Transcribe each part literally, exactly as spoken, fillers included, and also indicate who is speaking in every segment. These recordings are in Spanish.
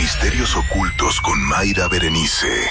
Speaker 1: Misterios ocultos con Mayra Berenice.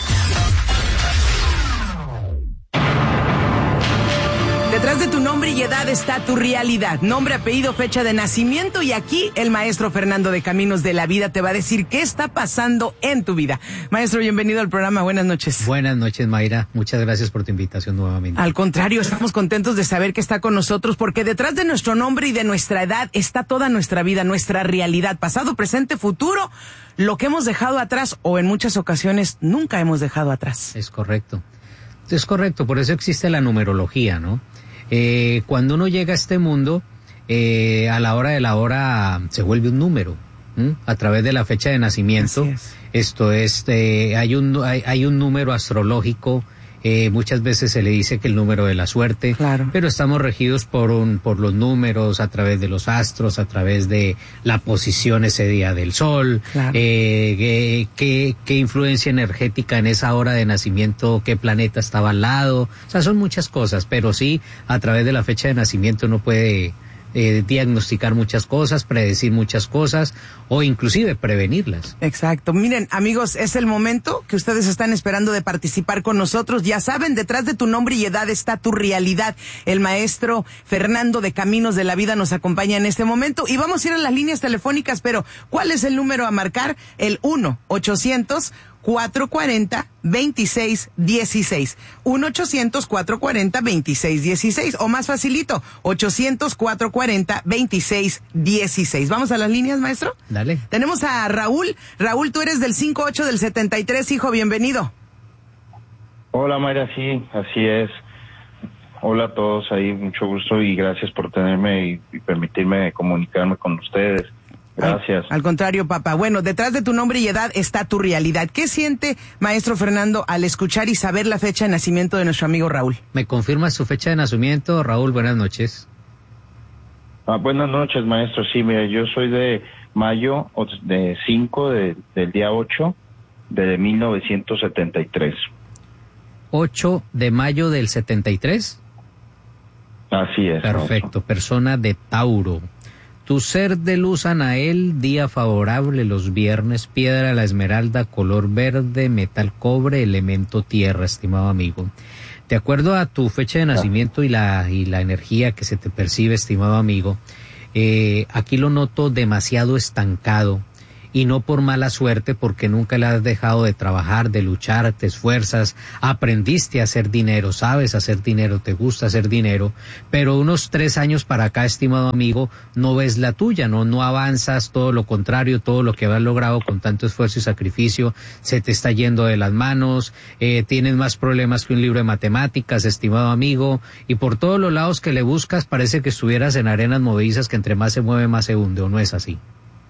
Speaker 2: Detrás de tu nombre y edad está tu realidad. Nombre, apellido, fecha de nacimiento. Y aquí el maestro Fernando de Caminos de la Vida te va a decir qué está pasando en tu vida. Maestro, bienvenido al programa. Buenas noches.
Speaker 3: Buenas noches, Mayra. Muchas gracias por tu invitación nuevamente.
Speaker 2: Al contrario, estamos contentos de saber que está con nosotros, porque detrás de nuestro nombre y de nuestra edad está toda nuestra vida, nuestra realidad, pasado, presente, futuro, lo que hemos dejado atrás o en muchas ocasiones nunca hemos dejado atrás.
Speaker 3: Es correcto. Es correcto, por eso existe la numerología, ¿no? Eh, cuando uno llega a este mundo, eh, a la hora de la hora se vuelve un número, ¿m? A través de la fecha de nacimiento.
Speaker 2: Es.
Speaker 3: Esto es, eh, hay un hay, hay un número astrológico. Eh, muchas veces se le dice que el número de la suerte,
Speaker 2: claro,
Speaker 3: pero estamos regidos por un, por los números, a través de los astros, a través de la posición ese día del sol,
Speaker 2: claro.
Speaker 3: eh, qué, qué influencia energética en esa hora de nacimiento, qué planeta estaba al lado, o sea, son muchas cosas, pero sí, a través de la fecha de nacimiento uno puede Eh, diagnosticar muchas cosas, predecir muchas cosas o inclusive prevenirlas.
Speaker 2: Exacto. Miren, amigos, es el momento que ustedes están esperando de participar con nosotros. Ya saben, detrás de tu nombre y edad está tu realidad. El maestro Fernando de Caminos de la Vida nos acompaña en este momento y vamos a ir a las líneas telefónicas, pero ¿cuál es el número a marcar? El uno ochocientos cuatrocientos cuarenta veintiséis dieciséis. uno ochocientos cuatrocientos cuarenta veintiséis dieciséis. O más facilito, ochocientos cuatrocientos cuarenta veintiséis dieciséis. ¿Vamos a las líneas, maestro?
Speaker 3: Dale.
Speaker 2: Tenemos a Raúl. Raúl, tú eres del cinco ocho del setenta y tres, hijo, bienvenido.
Speaker 4: Hola, Mayra, sí, así es. Hola a todos ahí, mucho gusto y gracias por tenerme y, y permitirme comunicarme con ustedes. Gracias.
Speaker 2: Al, al contrario, papá. Bueno, detrás de tu nombre y edad está tu realidad. ¿Qué siente, maestro Fernando, al escuchar y saber la fecha de nacimiento de nuestro amigo Raúl?
Speaker 3: ¿Me confirma su fecha de nacimiento, Raúl? Buenas noches.
Speaker 4: Ah, buenas noches, maestro. Sí, mira, yo soy de mayo, de cinco, de, del día ocho, de mil novecientos setenta y tres.
Speaker 3: ocho de mayo del setenta y tres.
Speaker 4: Así es.
Speaker 3: Perfecto, maestro. Persona de Tauro. Tu ser de luz, Anael, día favorable los viernes, piedra la esmeralda, color verde, metal cobre, elemento tierra, estimado amigo. De acuerdo a tu fecha de nacimiento y la, y la energía que se te percibe, estimado amigo, eh, aquí lo noto demasiado estancado. Y no por mala suerte, porque nunca le has dejado de trabajar, de luchar, te esfuerzas, aprendiste a hacer dinero, sabes hacer dinero, te gusta hacer dinero, pero unos tres años para acá, estimado amigo, no ves la tuya, no, no avanzas, todo lo contrario, todo lo que has logrado con tanto esfuerzo y sacrificio se te está yendo de las manos, eh, tienes más problemas que un libro de matemáticas, estimado amigo, y por todos los lados que le buscas parece que estuvieras en arenas movedizas que entre más se mueve más se hunde, ¿o no es así?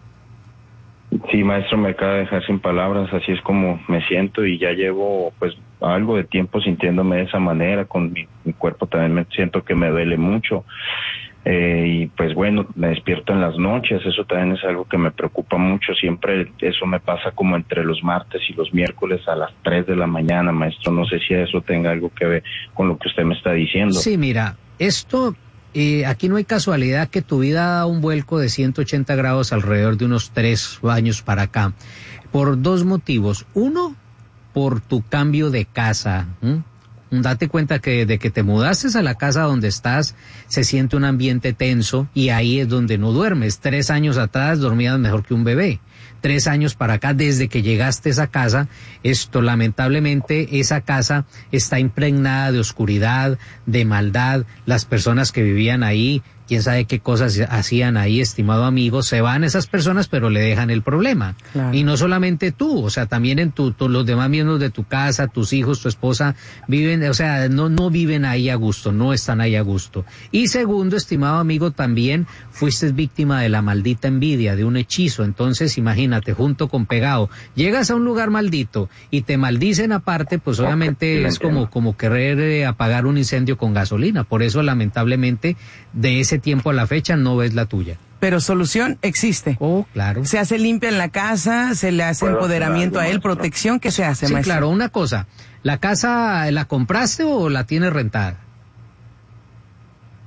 Speaker 4: Sí, maestro, me acaba de dejar sin palabras, así es como me siento y ya llevo pues algo de tiempo sintiéndome de esa manera, con mi, mi cuerpo también me siento que me duele mucho eh, y pues bueno, me despierto en las noches, eso también es algo que me preocupa mucho, siempre eso me pasa como entre los martes y los miércoles a las tres de la mañana, maestro, no sé si eso tenga algo que ver con lo que usted me está diciendo.
Speaker 3: Sí, mira, esto... Eh, aquí no hay casualidad que tu vida da un vuelco de ciento ochenta grados alrededor de unos tres años para acá, por dos motivos. Uno, por tu cambio de casa. ¿Mm? Date cuenta que de que te mudaste a la casa donde estás, se siente un ambiente tenso y ahí es donde no duermes. Tres años atrás dormías mejor que un bebé. Tres años para acá, desde que llegaste a esa casa, esto lamentablemente, esa casa está impregnada de oscuridad, de maldad, las personas que vivían ahí, quién sabe qué cosas hacían ahí, estimado amigo, se van esas personas pero le dejan el problema. Claro. Y no solamente tú, o sea, también en tu, tu, los demás miembros de tu casa, tus hijos, tu esposa, viven, o sea, no, no viven ahí a gusto, no están ahí a gusto. Y segundo, estimado amigo, también fuiste víctima de la maldita envidia, de un hechizo, entonces imagínate, junto con pegado, llegas a un lugar maldito y te maldicen aparte, pues obviamente es como, como querer eh, apagar un incendio con gasolina, por eso lamentablemente de ese tiempo a la fecha no ves la tuya.
Speaker 2: Pero solución existe.
Speaker 3: Oh, claro.
Speaker 2: Se hace limpia en la casa, se le hace bueno, empoderamiento a él, protección, ¿qué se hace,
Speaker 3: sí,
Speaker 2: maestro?
Speaker 3: Claro, una cosa, ¿la casa la compraste o la tienes rentada?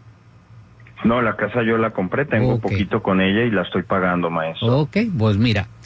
Speaker 4: No, la casa yo la compré, tengo okay. poquito con ella y la estoy pagando, maestro.
Speaker 3: Ok, pues mira,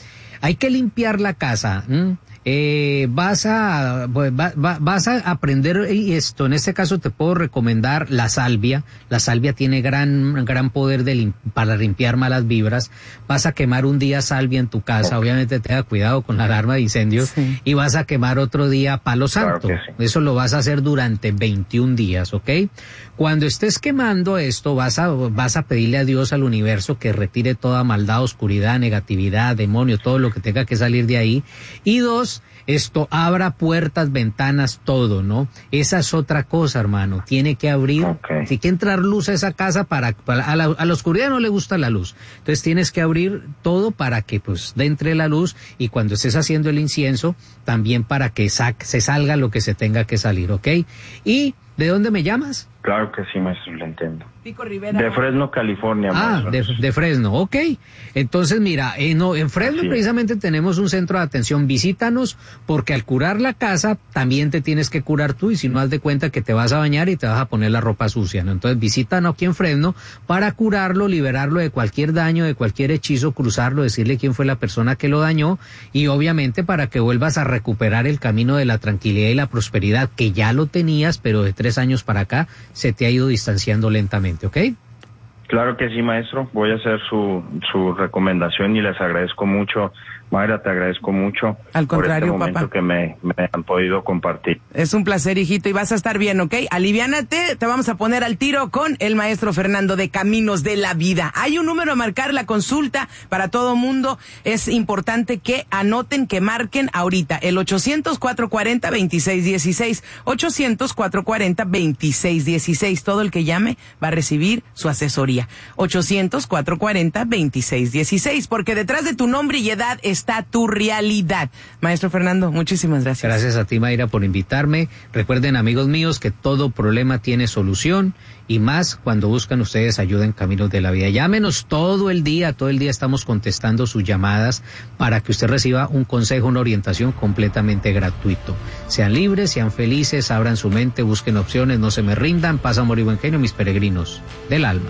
Speaker 3: Hay que limpiar la casa. ¿m? Eh, vas a va, va, vas a aprender esto. En este caso te puedo recomendar la salvia. La salvia tiene gran gran poder de lim, para limpiar malas vibras. Vas a quemar un día salvia en tu casa. Obviamente tenga cuidado con la alarma de incendios. Sí. Y vas a quemar otro día palo santo. Claro sí. Eso lo vas a hacer durante veintiún días, ¿ok? Cuando estés quemando esto, vas a vas a pedirle a Dios, al universo, que retire toda maldad, oscuridad, negatividad, demonio, todo lo que tenga que salir de ahí. Y dos, esto abra puertas, ventanas, todo, ¿no? Esa es otra cosa, hermano. Tiene que abrir, okay. Tiene que entrar luz a esa casa para, para a, la, a la oscuridad no le gusta la luz. Entonces tienes que abrir todo para que pues entre la luz, y cuando estés haciendo el incienso, también para que sa- se salga lo que se tenga que salir, ¿ok? ¿Y de dónde me llamas?
Speaker 4: Claro que sí, maestro, lo entiendo.
Speaker 2: Pico Rivera.
Speaker 4: De Fresno, California.
Speaker 3: Ah, de, de Fresno, ok. Entonces, mira, eh, no, en Fresno Así precisamente es. Tenemos un centro de atención. Visítanos, porque al curar la casa, también te tienes que curar tú, y si no, haz de cuenta que te vas a bañar y te vas a poner la ropa sucia, ¿no? Entonces, visítanos aquí en Fresno para curarlo, liberarlo de cualquier daño, de cualquier hechizo, cruzarlo, decirle quién fue la persona que lo dañó, y obviamente para que vuelvas a recuperar el camino de la tranquilidad y la prosperidad, que ya lo tenías, pero de tres años para acá se te ha ido distanciando lentamente, ¿ok?
Speaker 4: Claro que sí, maestro. Voy a hacer su, su recomendación y les agradezco mucho. Mayra, te agradezco mucho.
Speaker 2: Al contrario,
Speaker 4: por este momento
Speaker 2: papá.
Speaker 4: que me, me han podido compartir.
Speaker 2: Es un placer, hijito, y vas a estar bien, ¿ok? Aliviánate, te vamos a poner al tiro con el maestro Fernando de Caminos de la Vida. Hay un número a marcar, la consulta para todo mundo. Es importante que anoten, que marquen ahorita. El ochocientos, cuatrocientos cuarenta, veintiséis dieciséis. ochocientos, cuatrocientos cuarenta, veintiséis dieciséis. Todo el que llame va a recibir su asesoría. ochocientos, cuatrocientos cuarenta, veintiséis dieciséis. Porque detrás de tu nombre y edad está tu realidad. Maestro Fernando, muchísimas gracias.
Speaker 3: Gracias a ti, Mayra, por invitarme. Recuerden, amigos míos, que todo problema tiene solución, y más cuando buscan ustedes ayuda en Caminos de la Vida. Llámenos todo el día, todo el día estamos contestando sus llamadas para que usted reciba un consejo, una orientación completamente gratuito. Sean libres, sean felices, abran su mente, busquen opciones, no se me rindan. Paz, amor y buen genio, mis peregrinos del alma.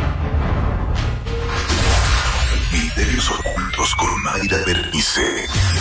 Speaker 1: Misterios ocultos con Mayra Berenice.